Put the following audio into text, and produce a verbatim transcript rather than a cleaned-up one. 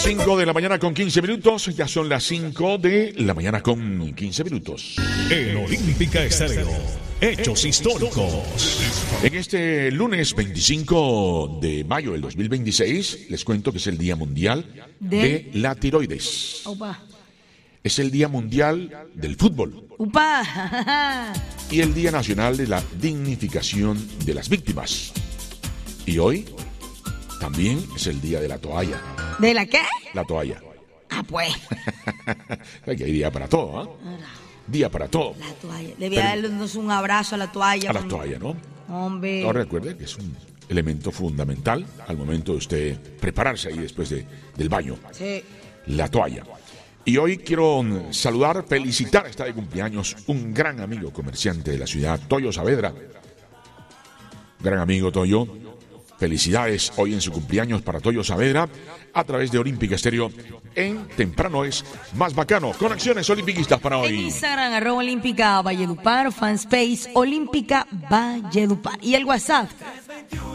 cinco de la mañana con quince minutos. Ya son las cinco de la mañana con quince minutos. En Olímpica Estéreo, hechos históricos. En este lunes veinticinco de mayo del dos mil veintiséis, les cuento que es el Día Mundial de, de la Tiroides. Opa. Es el Día Mundial del Fútbol. Upa. Y el Día Nacional de la Dignificación de las Víctimas. Y hoy también es el Día de la Toalla. ¿De la qué? La toalla. Ah, pues. Aquí hay día para todo, ¿eh? Día para todo. La toalla. Debía darnos un abrazo a la toalla. A la toalla, ¿no? Hombre. Ahora recuerde que es un elemento fundamental al momento de usted prepararse ahí después de, del baño. Sí. La toalla. Y hoy quiero saludar, felicitar, está de cumpleaños un gran amigo comerciante de la ciudad, Toyo Saavedra. Gran amigo Toyo. Felicidades hoy en su cumpleaños para Toyo Saavedra a través de Olímpica Estéreo en Temprano es Más Bacano. Conexiones olimpiquistas para hoy. En Instagram, arroba Olímpica Valledupar, fanspace Olímpica Valledupar. Y el WhatsApp